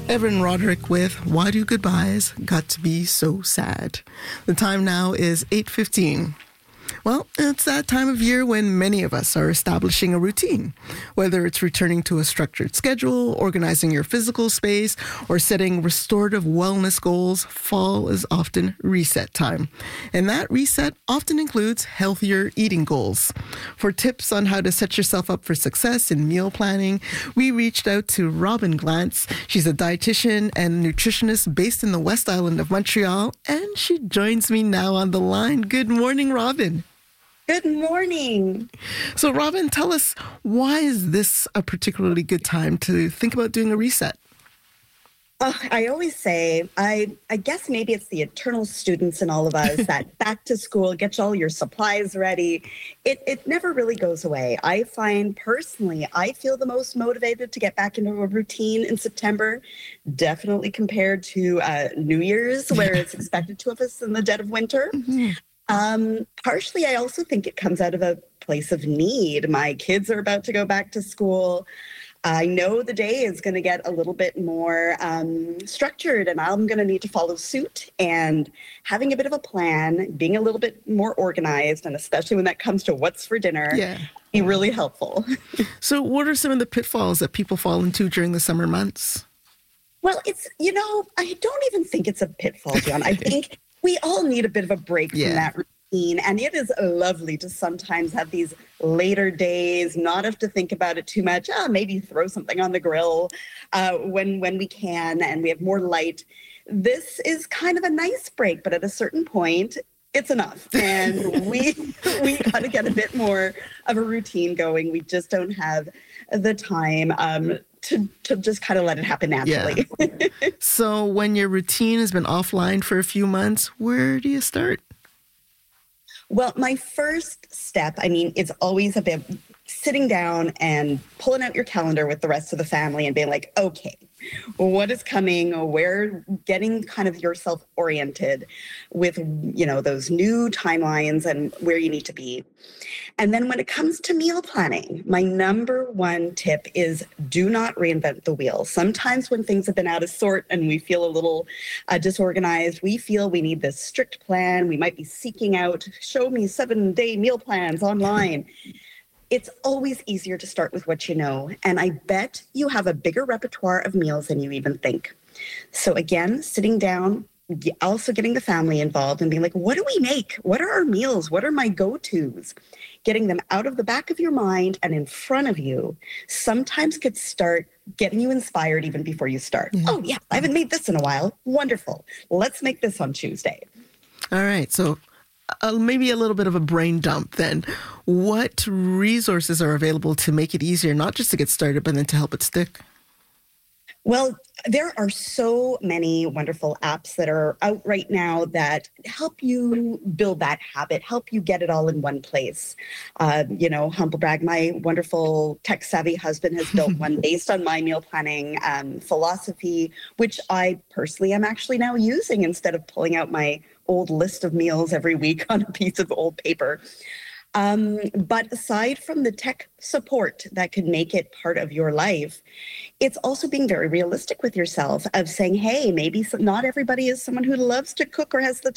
Evan Roderick with Why Do Goodbyes Got to Be So Sad? The time now is 8:15. Well, it's that time of year when many of us are establishing a routine, whether it's returning to a structured schedule, organizing your physical space, or setting restorative wellness goals. Fall is often reset time. And that reset often includes healthier eating goals. For tips on how to set yourself up for success in meal planning, we reached out to Robin Glantz. She's a dietitian and nutritionist based in the West Island of Montreal, and she joins me now on the line. Good morning, Robin. Good morning. So, Robin, tell us, why is this a particularly good time to think about doing a reset? I always say, I guess maybe it's the eternal students in all of us that back to school, get all your supplies ready. It never really goes away. I find personally, I feel the most motivated to get back into a routine in September, definitely compared to New Year's, where it's expected to have us in the dead of winter. Mm-hmm. Partially, I also think it comes out of a place of need. My kids are about to go back to school. I know the day is going to get a little bit more structured, and I'm going to need to follow suit. And having a bit of a plan, being a little bit more organized, and especially when that comes to what's for dinner, be really helpful. So what are some of the pitfalls that people fall into during the summer months? Well, I don't even think it's a pitfall, John. I think we all need a bit of a break from that routine. And it is lovely to sometimes have these later days, not have to think about it too much. Maybe throw something on the grill when we can and we have more light. This is kind of a nice break, but at a certain point, it's enough. And we got to get a bit more of a routine going. We just don't have the time to just kind of let it happen naturally. Yeah. So when your routine has been offline for a few months, where do you start? Well, my first step, it's always a bit sitting down and pulling out your calendar with the rest of the family and being like, okay, what is coming? Where getting kind of yourself oriented with, those new timelines and where you need to be. And then when it comes to meal planning, my number one tip is do not reinvent the wheel. Sometimes when things have been out of sort and we feel a little disorganized, we feel we need this strict plan. We might be seeking out, show me 7-day meal plans online. It's always easier to start with what you know. And I bet you have a bigger repertoire of meals than you even think. So again, sitting down, also getting the family involved and being like, what do we make? What are our meals? What are my go-tos? Getting them out of the back of your mind and in front of you sometimes could start getting you inspired even before you start. Yeah. Oh, yeah, I haven't made this in a while. Wonderful. Let's make this on Tuesday. All right. So maybe a little bit of a brain dump then. What resources are available to make it easier, not just to get started, but then to help it stick? Well, there are so many wonderful apps that are out right now that help you build that habit, help you get it all in one place. Humble brag, my wonderful tech-savvy husband has built one based on my meal planning philosophy, which I personally am actually now using instead of pulling out my old list of meals every week on a piece of old paper. But aside from the tech support that can make it part of your life, it's also being very realistic with yourself of saying, hey, maybe not everybody is someone who loves to cook or has the